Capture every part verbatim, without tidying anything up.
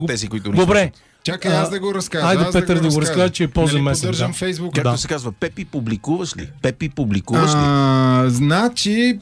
тези, които ни Добре. слушат. Чакай, аз да го разкажа. Айде, аз Петър, да го разкажа, че е по-замесен. Поддържам Да. Фейсбук. Както Да. се казва, Пепи, публикуваш ли? Пепи, публикуваш ли? А, значи,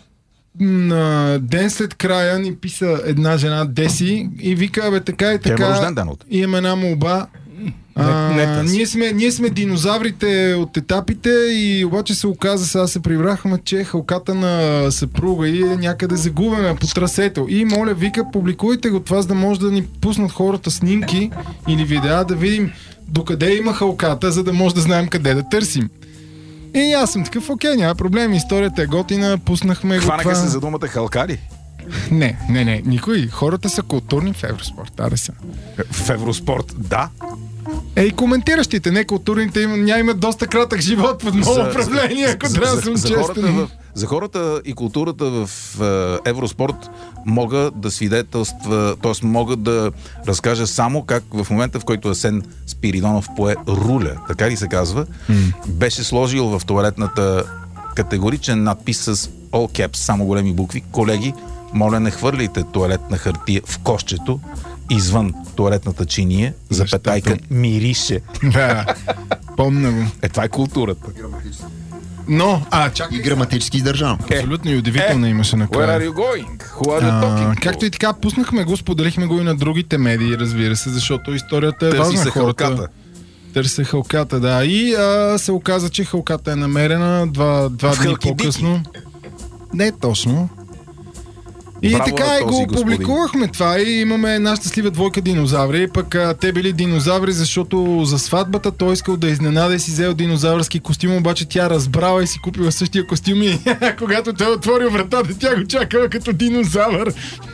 на ден след края ни писа една жена Деси и вика, бе, така и Тя има така, рожден ден от. имам една молба. А, Не- не тази. ние, сме, ние сме динозаврите от етапите и обаче се оказа, сега се прибрахме, че халката на съпруга и е някъде загубена по трасето. И моля, вика, публикуйте го това, за да може да ни пуснат хората снимки или видеа, да видим докъде има халката, за да може да знаем къде да търсим. И аз съм такъв, окей, няма проблем, историята е готина, пуснахме го Хванаха това. се за думата халкари. Не, не, не, никой. Хората са културни в Евроспорт. Аре са. В Евроспорт, да. Е, и коментиращите, не културните, им, няма имат доста кратък живот под много управление, ако за, трябва да за, съм за, хората честен. в, за хората и културата в е, Евроспорт могат да свидетелства, т.е. могат да разкажа само как в момента, в който Асен Спиридонов пое руля, така ли се казва, mm. беше сложил в тоалетната категоричен надпис с all caps, само големи букви: колеги, моля, не хвърляйте туалетна хартия в кошчето извън туалетната чиния, запетайка мирише. Да, помня го. Е, това е културата. Но, а, чакай. И граматически издържано. Абсолютно и удивително Е, имаше Where are накрая. you going? Who are you А, talking to? както и така, пуснахме го, споделихме го и на другите медии, разбира се, защото историята е Търси важна. се хората. халката. Търси халката, да. И а, се оказа, че халката е намерена два, два В дни Халкидики. по-късно. Не точно. И Браво така на и този го господин. публикувахме това и имаме една щастлива двойка динозаври, пък а, те били динозаври, защото за сватбата той искал да изненада и си взел динозавърски костюм, обаче тя разбрала и си купила същия костюм и когато той отворил вратата, тя го чакала като динозавър.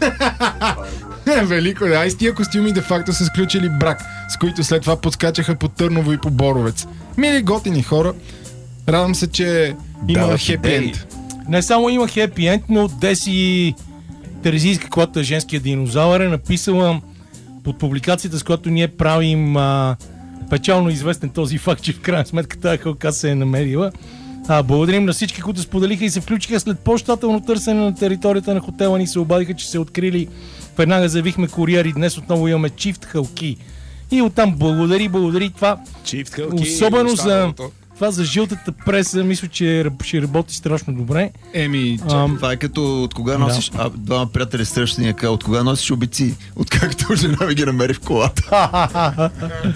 Велико, да. И с тия костюми де-факто са сключили брак, с които след това подскачаха по Търново и по Боровец. Мили готини хора. Радвам се, че има Дават хепи идеи. енд. Не само има хепи енд, но Деси Терезийска, която е женския динозавър, е написала под публикацията, с която ние правим а, печално известен този факт, че в крайна сметка тази халка се е намерила. А, благодарим на всички, които споделиха и се включиха след по-щателно търсене на територията на хотела ни. Се обадиха, че се открили. Веднага заявихме куриер и днес отново имаме чифт халки. И оттам благодари, благодари това. Чифт халки, Особено за, останалото. това за жълтата преса, мисля, че ще работи страшно добре. Еми, Ам, Това е като от кога носиш... А, двама приятели срещани, каза, от кога носиш обици? Откакто жена ми ги намери в колата.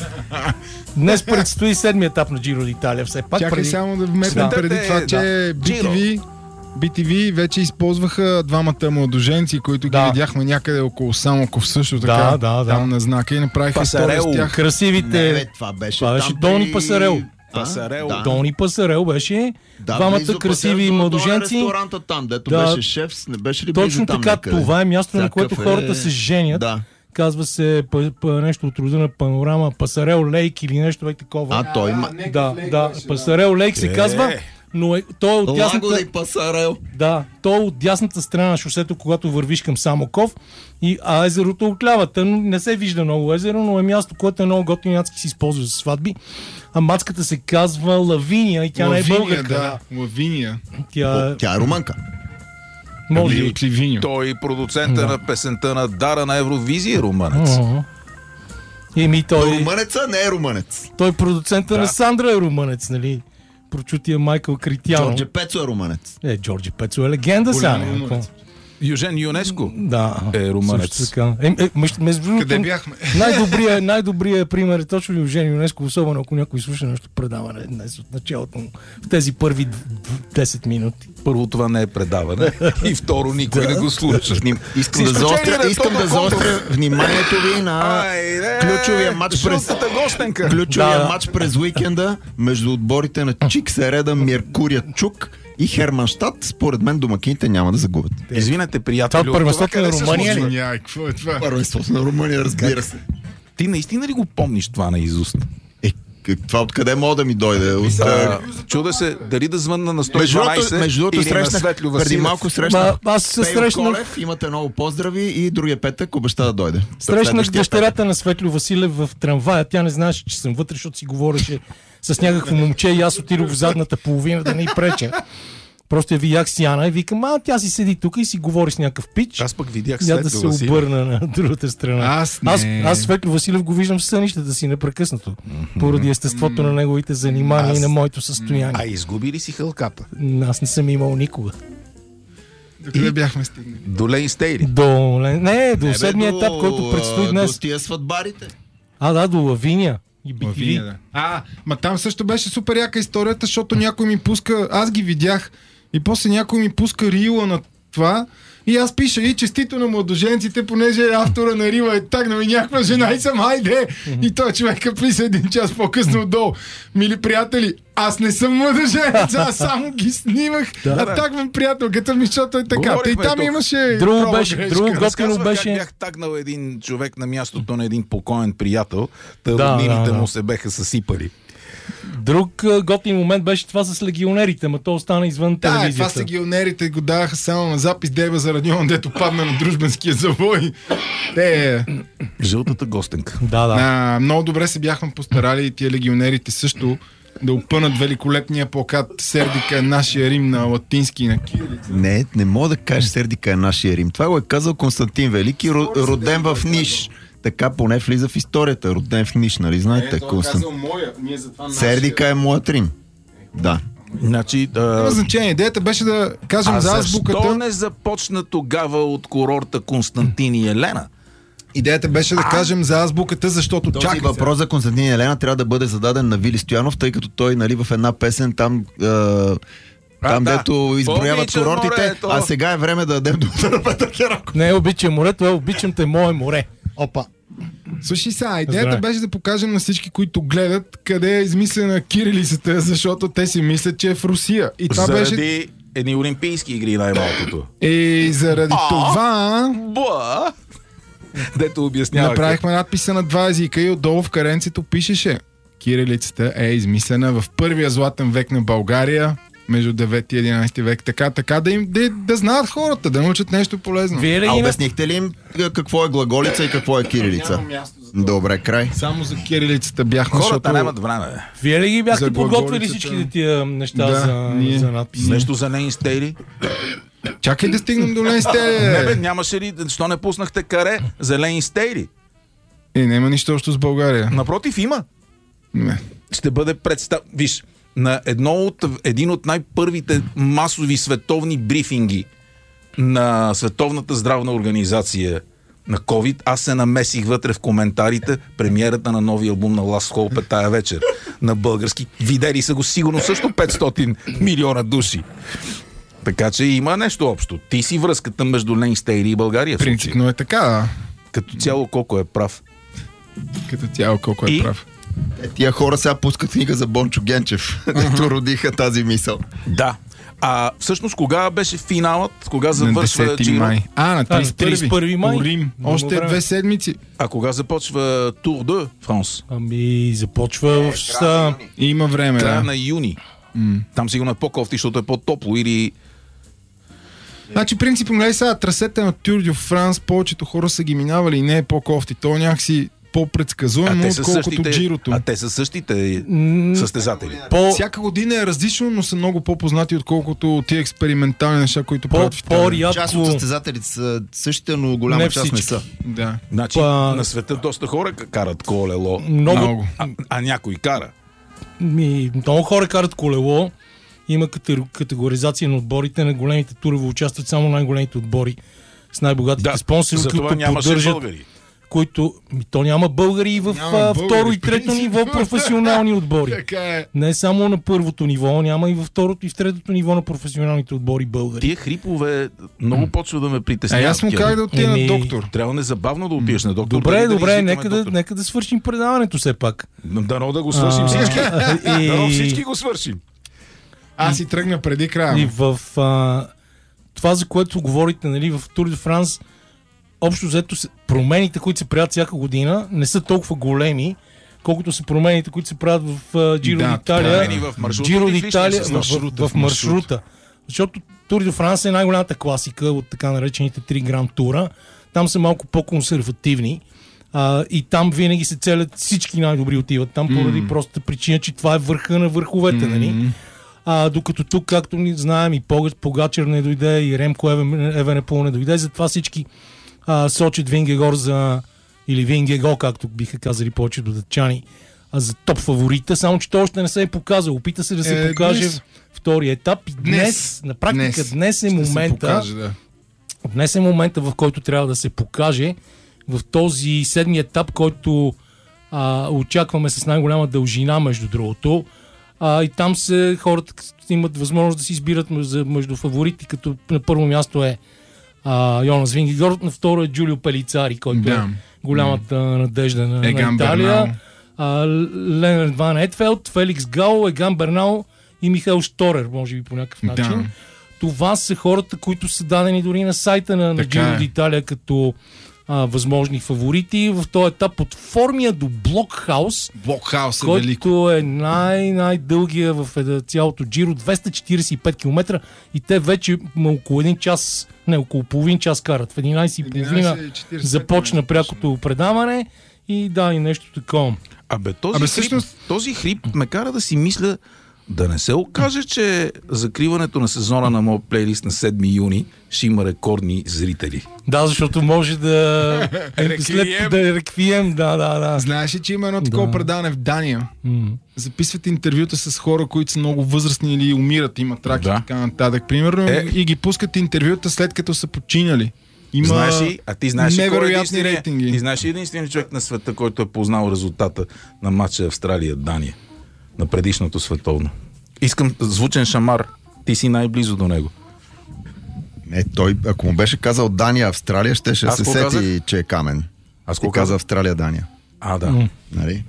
Днес предстои седми етап на Джиро d'Italia. Все пак чакай преди... само да вметна Да. преди това, Да. че би ти ви би ти ви вече използваха двамата младоженци, които Да. ги видяхме някъде около Самоков също така. Да, да, да. Там на знака и направиха история Пасарел. с тях. Красивите... Не, бе, това беше Това беше там Тони при- Пасарел. А? Пасарел. Да. Тони Пасарел беше. Да, Двамата близо красиви Пасарел до- до младоженци. ресторанта там, дето Да. беше шеф, не беше ли близо Точно там така, някъде? това е място, на което Всякакъв хората е- се женят. Да. Казва се п- п- нещо от рода на панорама, Пасарел Лейк или нещо е такова. А, той има... да, да, Пасарел Лейк се Е. казва, но е, той е от Лаго дясната... да и Пасарел. Да, той е от дясната страна на шосето, когато вървиш към Самоков, и, а езерото отлява. Тън не се вижда много езеро, но е място, което е много готино, адски се използва за сватби. А мацката се казва Лавиния и тя не е Лавиния, българка. да. Лавиния. Тя Тя е румънка. може Или би. от Ливиньо. Той продуцента Да. на песента на Дара на Евровизия, румънец. Ага. Еми той, Румънеца не е румънец. той продуцента Да. на Сандра е румънец, нали? Прочутия Майкъл Критяно. Джордже Пецо е румънец. Е, Джорджи Пецо е легенда сега. Голям не? румънец. Южен ЮНЕСКО Да. е румънец. Също така. Е, е, между, между другото, Къде бяхме? най-добрият, най-добрият пример е точно Евжени ЮНЕСКО, особено ако някой слуша нещо предаване днес от началото му, в тези първи десет минути. Първо, това не е предаване. И второ, никой не го слуша. Вним- Искам да С изключение заостря, на искам Тодор да заостря вниманието ви на Айде, ключовия матч през... жълтата гостенка. Ключовия Да, да. матч през уикенда между отборите на Чик Середа, Меркурия Чук и Херманштадт. Според мен домакините няма да загубят. Извинете, приятели. Това първенството на Румъния ли? Извинявай, какво е това? Първенството на Румъния, разбира се. Ти наистина ли го помниш това наизуст? Е, как- това откъде мога да ми дойде? От, А, чуда се дали да звънна на Между другото, сто и дванайсет между другото или на срещнах, Светлю преди Василев. малко срещнах Ма, аз се Пейо срещнах- Колев, имате много поздрави и другия петък обеща да дойде. Срещнах Следващия дъщерята на Светлю Василев в трамвая. Тя не знаеше, че съм вътре, защото си говореше с някакво момче и аз отидох в задната половина да не й преча. Просто я видях Сиана и викам, а тя си седи тук и си говори с някакъв пич. Аз пък видях Я след да се обърна на другата страна. Аз не. Аз, аз Светло Василев го виждам в сънищата си непрекъснато. Поради естеството на неговите занимания Аз- и на моето състояние. А изгуби ли си хълката? Аз не съм имал никога. Докъде бяхме стигнали? До Лейн Стейли. До, не, до Не, бе, седмия до, етап, който предстои а, днес. До тия сватбарите. А, да, до Лавиния. И Бикили. Лавиния, да. А, ма там също беше супер яка историята, защото някой ми пуска, аз ги видях и после някой ми пуска рила на това и аз пиша и честито на младоженците, понеже автора на рила е тагна ми някаква жена и съм, хайде! И той човека плиса един час по-късно отдолу. Мили приятели, аз не съм младоженец, аз само ги снимах, Да, а да. тагвам приятелката ми, защото е така. Та и Говорихме там тук. имаше Друго проба беше, грешка. друго готино Разказвах беше. как бях тагнал един човек на мястото на един покоен приятел, та Да, роднините да, да. му се беха съсипали. Друг а, готин момент беше това с легионерите, ма то остана извън Да, е, това телевизията. са гионерите, го даваха само на запис Дева за радион, дето падна на дружбенския завой. Те, Жълтата гостенка. Да, да. а, много добре се бяхме постарали и тия легионерите също да опънат великолепния плакат Сердика е нашия Рим на латински и на кирилица. Не, не мога да кажеш Сердика е нашия Рим. Това го е казал Константин Велики, ро- роден в Ниш. Така поне влиза в историята. Роден в Ниш, нали знаете? Констант... моя, ние затова Сердика е моят Рим. Да. Значи, Няма а, значение. Идеята беше да кажем а за защо азбуката. не започна тогава от курорта Константин и Елена? Идеята беше да кажем за азбуката, защото Този чакай въпрос за Константин и Елена трябва да бъде зададен на Вили Стоянов, тъй като той, нали, в една песен там... А, там, да. дето изброяват Обичам курортите, морето. а сега е време да дадем думата на Петър Кераков. Не обичам морето, е обичам те мое море. Опа. Слушай сега, идеята Здравей. беше да покажем на всички, които гледат, къде е измислена кирилицата, защото те си мислят, че е в Русия. И това Заради беше... едни олимпийски игри най-малкото. И заради А? това Буа! Дето обясняваха. направихме надписа на два езика и отдолу в каренцето пишеше: кирилицата е измислена в първия златен век на България, между девети и единайсети век. Така, така да им да, да знаят хората, да научат нещо полезно. Вие ли А ги на... обяснихте ли им а, какво е глаголица и какво е кирилица? Добре, край. Само за кирилицата бяхме, Хората защото... нямат време. бе. Вие ли ги За бяхте подготвили глаголицата. всичките тия неща Да, за, ние. за надписи? Нещо за Лейн Стейли? Чакай да стигнем до Не бе, Лейнсте. нямаше ли, защо не пуснахте каре за Лейн Стейли? И няма нищо общо с България. Напротив, има. Не. Ще бъде представ... Виж, на едно от, един от най-първите масови световни брифинги на Световната здравна организация на COVID, аз се намесих вътре в коментарите премиерата на новия албум на Last Hope тая вечер на български. Видели са го сигурно също петстотин милиона души. Така че има нещо общо. Ти си връзката между Лейн Стейли и България. в случая. Принципно е така, да. Като цяло колко е прав. Като цяло колко е И? прав. Е, тия хора сега пускат книга за Бончо Генчев, дето родиха тази мисъл. Да. А всъщност кога беше финалът? Кога На завършва десети Джиро? май. А, на А, на тридесет и първи. тридесет и първи май. У Рим. Много Още време. две седмици. А кога започва Тур де Франс? Ами, започва в... са- И има време, Края да. на юни. Там сигурно е по-кофти, защото е по-топло или... Значи, принципно, гледай сега, трасета на Тур де Франс, повечето хора са ги минавали и не е по-кофти. То е някакси по-предсказуемо, А те са отколкото същите, Джирото. а те са същите М, състезатели. По, Всяка година е различно, но са много по-познати, отколкото тия експериментални неща, които по, правят в Италия. Част от по-рядко... състезателите са същите, но голяма Не част не всички. са. Да. Значи Па- на света доста хора карат колело, Много, Много. а, а някой кара. ми, много хора карат колело. Има катер- категоризация на отборите. На големите турове участват само най-големите отбори с най-богатите Да, спонсори, за това които нямаше поддържат, българи. които... Ми, то няма българи и в Няма а, българи, второ и в трето принцип. ниво професионални отбори. Така е. Не само на първото ниво, няма и във второто и в третото ниво на професионалните отбори българи. Тия хрипове много почва да ме А притесняват. аз му Кирил. как да отида Еми, на доктор. Трябва незабавно да отидеш на доктор. Добре, преди да добре, извикаме нека да, доктор. нека да свършим предаването все пак. Дано да го свършим А, всички. и- Дано всички го свършим. Аз си тръгна преди края. И му. в а, това, за което говорите, нали, в Тур де Франс, общо взето се- промените, които се правят всяка година, не са толкова големи, колкото са промените, които се правят в а, Джиро Да, d'Italia. промени в маршрута Джиро или в личния d'Italia състав? в, маршрута, в, в в маршрута. маршрута. Защото Тур де Франс е най-голямата класика от така наречените три гранд тура. Там са малко по-консервативни. А, и там винаги се целят всички най-добри отиват там, поради М. простата причина, че това е върха на върховете, нали? М. А, докато тук, както ни знаем, и Погачар не дойде, и Ремко Евенепол не дойде, затова всички а, сочат Вингегор за, или Вингего, както биха казали повечето датчани, а за топ фаворита, само че той още не се е показал. Опита се да се е, покаже днес. Втори етап и днес, днес на практика днес, днес е момента покаже, да. Днес е момента, в който трябва да се покаже в този седми етап, който а, очакваме с най-голяма дължина, между другото. А, и там се хората имат възможност да си избират между, между фаворити, като на първо място е а, Йонас Вингегор, на второ е Джулио Пелицари, който да. е голямата mm. надежда на, на Италия. А, Ленард Ван Етфелд, Феликс Гал, Еган Бернал и Михаил Шторер, може би по някакъв начин. Да. Това са хората, които са дадени дори на сайта на, на Giro d'Italia като а, възможни фаворити. В този етап под формия до Блокхаус, Блокхаус е който велико. е най- най-дългия в цялото Giro, двеста четиридесет и пет километра, и те вече около един час, не, около половин час карат. В единайсет и половина започна прякото предаване и да, и нещо такова. Абе, този, Абе, хрип, всъщност... този хрип ме кара да си мисля да не се окаже, че закриването на сезона на моят плейлист на седми юни ще има рекордни зрители. Да, защото може да... след да реквием, да, да, да. Знаеш ли, че има едно такова да. предаване в Дания? Mm. Записват интервюта с хора, които са много възрастни или умират, имат рак да. и така нататък. Примерно е... и ги пускат интервюта след като са починали. Има знаеш ли, а ти знаеш невероятни рейтинги. Ти знаеш ли единственият човек на света, който е познал резултата на матча Австралия-Дания? На предишното световно. Искам звучен шамар. Ти си най-близо до него. Не, той, ако му беше казал Дания-Австралия, щеше да се сети, казах? че е камен. Аз го каза Австралия-Дания. А, да. Mm. Нали?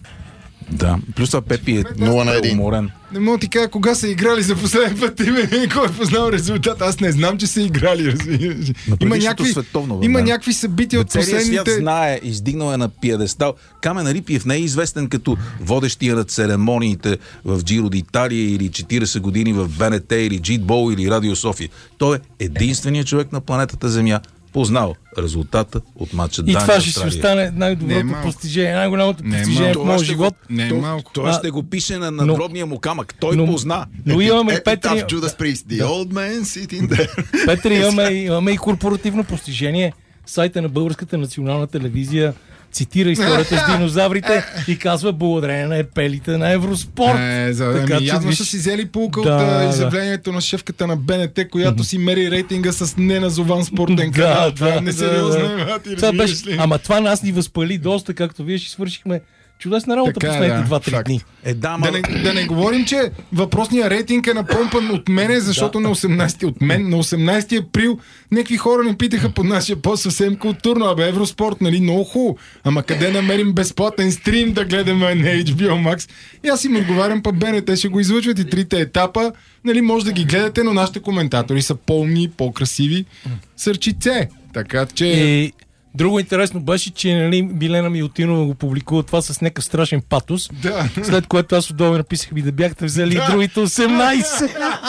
Да. Плюс това Пепи е нула на един. Уморен. Не мога ти кажа кога са играли за последен път и кой е познал резултат. Аз не знам, че са играли. Има някакви, световно, има някакви събития от последните... Целият свят знае, издигнал е на пиедестал. Камен Арипиев не е известен като водещия на церемониите в Giro d'Italia или четирийсет години в БНТ или Джитбол или Радио София. Той е единственият човек на планетата Земя, познал резултата от матча Дания. И това ще си остане най-доброто постижение, най-голямото постижение в моя живот. Не е малко. Той ще го пише на надгробния му камък. Той но, позна. Но имаме Петри... Judas Priest, the old man sitting there. Петри, имаме, имаме и корпоративно постижение. Сайта на Българската национална телевизия цитира историята с динозаврите и казва благодарение на епелите на Евроспорт. Е, за, така, ами, явно са си взели полука да, от да. изявлението на шефката на БНТ, която си мери рейтинга с неназован спортен канал. Да, това е несериозно. Да, да. Ама това нас ни възпали доста, както вие ще свършихме чудесна работа така, последните да, два-три дни. Е, да, ма... да, не, да не говорим, че въпросният рейтинг е напомпан от мене, защото да. на осемнайсети от мен, на осемнайсети април някакви хора не питаха под нашия пост съвсем културно. Абе, Евроспорт, нали, много хубаво. Ама къде намерим безплатен стрим да гледаме на Ейч Би О Max? И аз им отговарям, па БНТ ще го излъчват и трите етапа. Нали, може да ги гледате, но нашите коментатори са по-умни, по-красиви. Сърчице. Така че... И... Друго интересно беше, че нали, Билена Милутинова го публикува това с някакъв страшен патос, да. след което аз отдолу написах ми да бяхте взели да. и другите осемнайсет.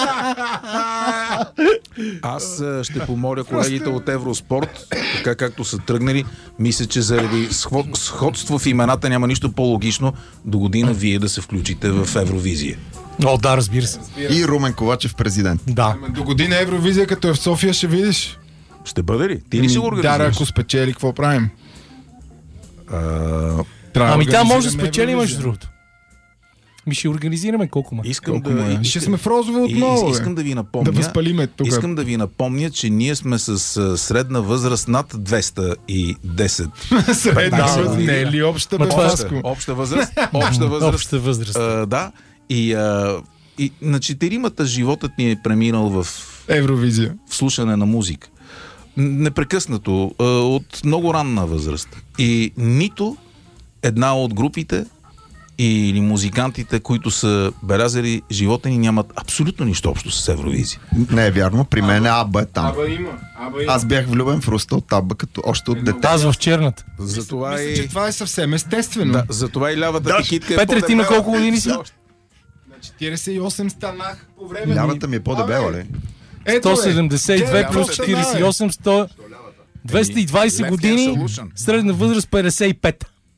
Аз ще помоля колегите от Евроспорт, така както са тръгнали, мисля, че заради сходство в имената няма нищо по-логично до година вие да се включите в Евровизия. О, да, разбира се. И Румен Ковачев президент. Да. До година Евровизия, като е в София, ще видиш. Ще бъде ли? Ти ли си го организираш? Да, ако спечели, какво правим? А... Ами тя може да спечели, между другото. Ми ще организираме колко ма. Искам колко да... Ма. Ще сме в розово отново. Искам да ви напомня... Да възпалиме тук. Искам да ви напомня, че ние сме с средна възраст над двеста и десет. Средна възраст. Не е ли обща възраст? Обща възраст. Обща възраст. Обща възраст. А, да. И, а, и на четиримата животът ни е преминал в... Евровизия. В слушане на музика. Непрекъснато, от много ранна възраст. И нито една от групите или музикантите, които са белязали живота ни, нямат абсолютно нищо общо с Евровизия. Не е вярно, при мен Аба е там. Аба има. Аба има. Аз бях влюбен в Руста от Аба като още от дете. Аз в черната. Затова Мисля, и... че това е съвсем естествено. Да, затова и лявата да, китка е Петре, ти на колко години си? На четирийсет и осем станах по време. Лявата ми е по-дебела, ли? сто седемдесет и две плюс четирийсет и осем, сто... двеста и двадесет години, средна възраст петдесет и пет.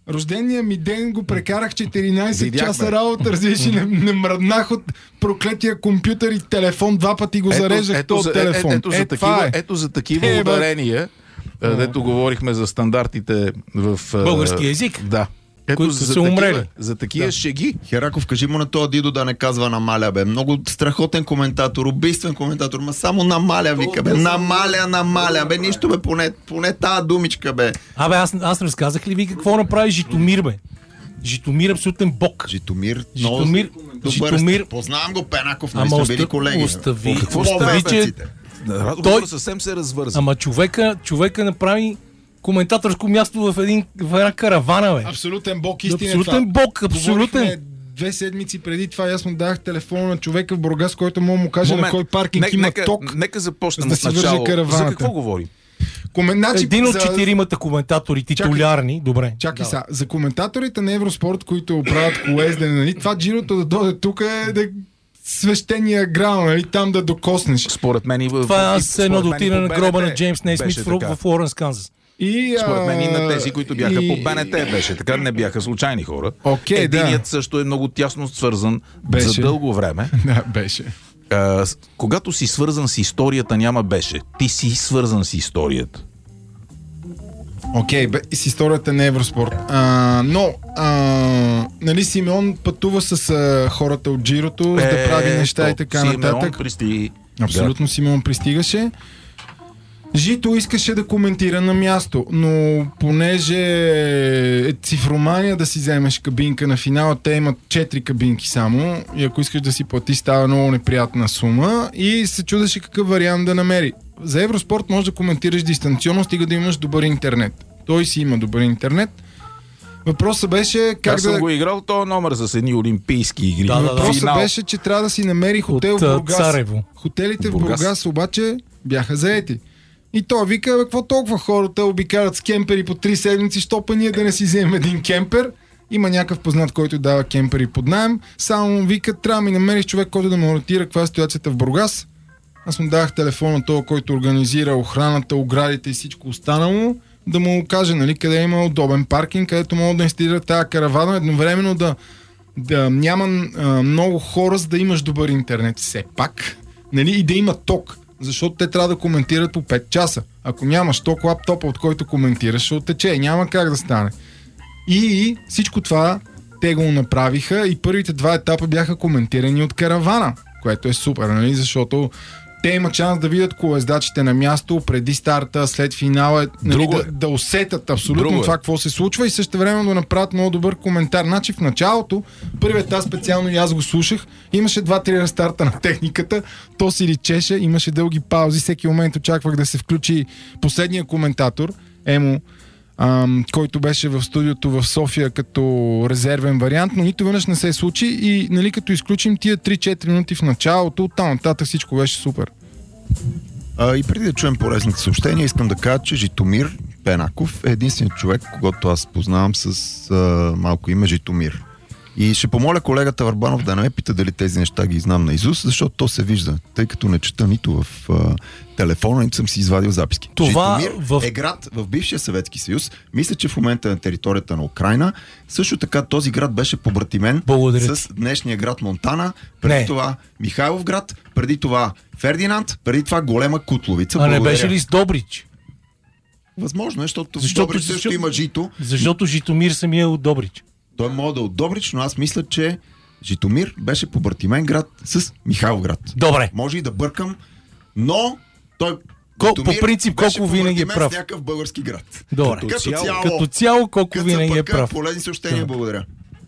Рождения ми ден го прекарах четиринайсет Видяхме. часа работа, разбираш, и не, не мръднах от проклетия компютър и телефон, два пъти го зареждах ето, този за, телефон. Е, ето, за е, такива, е. ето за такива Е, бе. ударения, а, дето говорихме за стандартите в... а, Български език. Да. Ето Които за са такива, умрели. за такива Да. шеги. Хераков, кажи му на този Дидо да не казва намаля, бе. Много страхотен коментатор, убийствен коментатор, ма само намаля, вика, бе. Намаля, намаля, бе. Нищо, бе, поне, поне тази думичка, бе. Абе, аз, аз разказах ли ви какво направи Житомир, бе? Житомир абсолютен бок. Житомир, Житомир, добър Житомир, сте. Познавам го, Пенаков, нали ама сте били оста- колеги. остави, Какво остави, става, че, беците? Разговор Той- съвсем се развърза. ама човека, човека направи коментаторско място в, един, в една каравана, бе. Абсолютен бог, истина. Абсолютен бок, абсолютен. Говорихме две седмици преди това, аз му дадах телефона на човека в Бургас, който мога му каже Момент. на кой паркинг Нека- има нека, ток. Нека започнем за да от си върже начало. За караваната. какво говорим? Комен... Значи, Един от за- четиримата коментатори, титулярни, добре. Чакай Да. сега, за коментаторите на Евроспорт, които правят колездене, нали, това джирото да дойде тук е да свещения грал, нали, там да докоснеш. Според мен и в... Това е и аз едно да според мен и отида по на гроба БНТ на Джеймс Нейсмит беше в, така. в Лоренс, Канзас. И, Според мен и на а, тези, които бяха и- по БНТ беше. Така не бяха случайни хора. Окей, да. Единият също е много тясно свързан Беше. за дълго време. Да, беше. А, с- когато си свързан с историята, няма беше. Ти си свързан с историята. Окей, бе, и с историята на Евроспорт. А, но, а, нали, Симеон пътува с а, хората от Джирото, за да прави неща и така Симеон нататък. пристиги. Абсолютно Симеон пристигаше. Жито искаше да коментира на място, но понеже е цифромания да си вземеш кабинка на финала, те имат четири кабинки само и ако искаш да си плати, става много неприятна сума и се чудеше какъв вариант да намери. За Евроспорт можеш да коментираш дистанционно, стига да имаш добър интернет. Той си има добър интернет. Въпросът беше как Аз да... съм го играл този номер с едни олимпийски игри. Да, да, да. Въпросът Финал. беше, че трябва да си намери хотел От, в а, Бургас. Царево. Хотелите в Бургас. Бургас обаче бяха заети. И той вика, бе, какво толкова хората обикарат с кемпери по три седмици, що па ние да не си вземем един кемпер? Има някакъв познат, който дава кемпери под наем. Само вика, трябва да ми намериш човек, който да ме ориентира каква е ситуацията в Бургас. Аз му давах телефон на този, който организира охраната, оградите и всичко останало, да му каже, нали, къде има удобен паркинг, където могат да инсталират тази каравана, едновременно да, да няма а, много хора, за да имаш добър интернет все пак, нали, и да има ток, защото те трябва да коментират по пет часа. Ако нямаш ток, лаптопа, от който коментираш, ще оттече и няма как да стане. И всичко това те го направиха и първите два етапа бяха коментирани от каравана, което е супер, нали, защото те имат шанс да видят колездачите на място преди старта, след финала, нали, Друго да, е. да усетят абсолютно Друго е. това, какво се случва и също време да направят много добър коментар. Значи в началото, първият аз специално и аз го слушах, имаше два-три рестарта на техниката, то си личеше, имаше дълги паузи, всеки момент очаквах да се включи последния коментатор, Емо, ам, който беше в студиото в София като резервен вариант, но нито веднъж не се случи и нали, като изключим тия три-четири минути в началото, оттам нататък всичко беше супер. А, и преди да чуем полезните съобщения, искам да кажа, че Житомир Пенаков е единственият човек, когато аз познавам с а, малко име Житомир. И ще помоля колегата Върбанов да не ме пита дали тези неща ги знам наизуст, защото то се вижда, тъй като не чета нито в а, телефона, нито съм си извадил записки. Това Житомир в- е град в бившия Съветски съюз. Мисля, че в момента е на територията на Украйна. Също така този град беше побратимен Благодаря с днешния град Монтана, преди Не. това Михайлов град, преди това Фердинанд, преди това Голема Кутловица. А не Благодаря. беше ли с Добрич? Възможно е, защото, Защото- в Добрич също защото- има жито. Защото Житомир самия е от Добрич. Той може да е от Добрич, но аз мисля, че Житомир беше побратимен град с Михайловград. Добре. Може и да бъркам, но той Ко- Житомир по принцип, беше колко винаги е побратимен прав. с някакъв български град. Добре. Като цяло- цяло, Като цяло, колко Къца винаги е пъка, прав. полезни съобщения, Да. благодаря.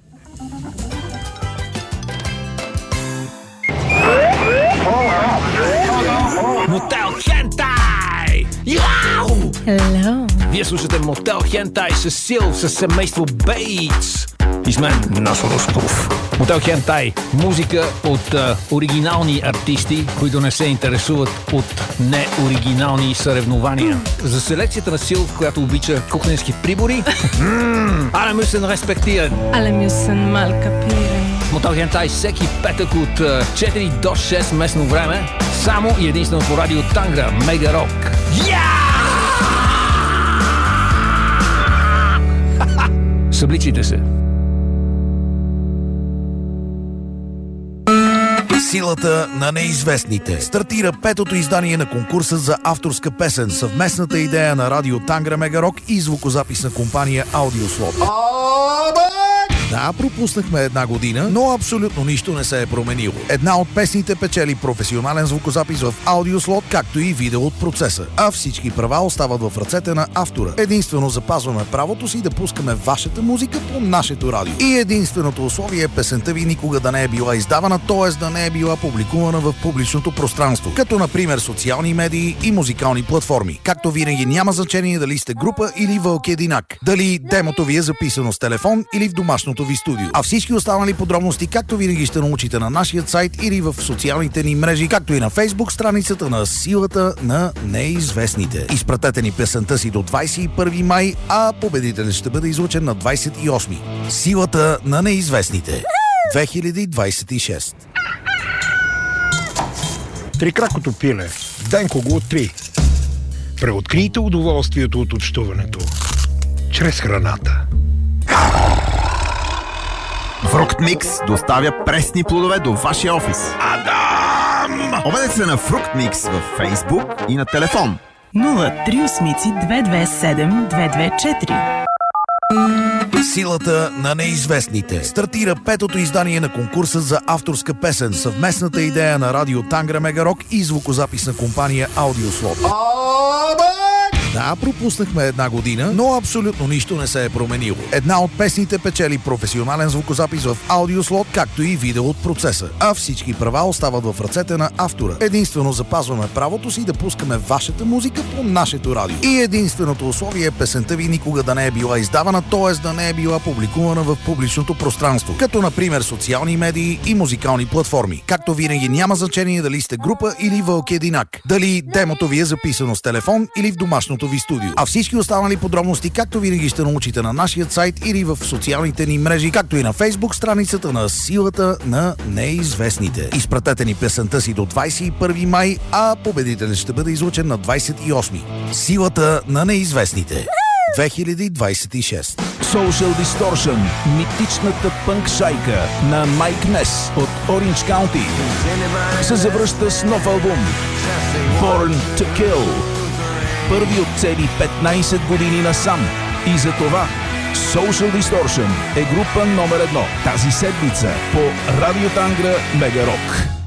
Мотел Хентай! Яу! Hello. Вие слушате Мотел Хентай с Сил, с семейство Бейтс. И с мен Насо Русков. Мотел Хентай. Музика от а, оригинални артисти, които не се интересуват от неоригинални съревнования. За селекцията на Сил, която обича кухненски прибори, alle müssen respektieren. Alle müssen mal kapieren. Мотел Хентай всеки петък от а, четири до шест местно време, само и единствено по радио Тангра, Мега Рок. Я! Събличите се. Силата на неизвестните. Стартира петото издание на конкурса за авторска песен, съвместната идея на радио Тангра Мегарок и звукозаписна компания Аудиослот. Да, пропуснахме една година, но абсолютно нищо не се е променило. Една от песните печели професионален звукозапис в Аудиослот, както и видео от процеса. А всички права остават в ръцете на автора. Единствено запазваме правото си да пускаме вашата музика по нашето радио. И единственото условие е песента ви никога да не е била издавана, т.е. да не е била публикувана в публичното пространство, като например социални медии и музикални платформи. Както винаги няма значение дали сте група или вълки единак, дали демото ви е записано с телефон или в домашното ви студио. А всички останали подробности, както винаги, ще научите на нашия сайт или в социалните ни мрежи, както и на Фейсбук страницата на Силата на неизвестните. Изпратете ни песента си до двадесет и първи май, а победителят ще бъде излучен на двадесет и осми. Силата на неизвестните. две хиляди двадесет и шеста. Трикракото пиле. Денко го три. Преоткрийте удоволствието от общуването чрез храната. Фрукт Микс доставя пресни плодове до вашия офис. Адам! Обадете се на Фрукт Микс във Фейсбук и на телефон нула три осмици две две седем две две четири. Силата на неизвестните. Стартира петото издание на конкурса за авторска песен, съвместната идея на радио Тангра Мегарок и звукозаписна компания Аудиослот. Да, пропуснахме една година, но абсолютно нищо не се е променило. Една от песните печели професионален звукозапис в Аудиослот, както и видео от процеса. А всички права остават в ръцете на автора. Единствено запазваме правото си да пускаме вашата музика по нашето радио. И единственото условие е песента ви никога да не е била издавана, т.е. да не е била публикувана в публичното пространство, като например социални медии и музикални платформи. Както винаги няма значение дали сте група или вълки единак, дали демото ви е записано с телефон или в домашното ви студио. А всички останали подробности, както винаги, ще научите на нашия сайт или в социалните ни мрежи, както и на Фейсбук страницата на Силата на неизвестните. Изпратете ни песента си до двадесет и първи май, а победителят ще бъде излучен на двадесет и осми. Силата на неизвестните. две хиляди двадесет и шеста. Social Distortion, митичната пънк шайка на Майк Нес от Orange County, се завръща с нов албум Born to Kill. Първи от цели петнадесет години насам. И за това Social Distortion е група номер едно тази седмица по Радио Тангра Мегарок.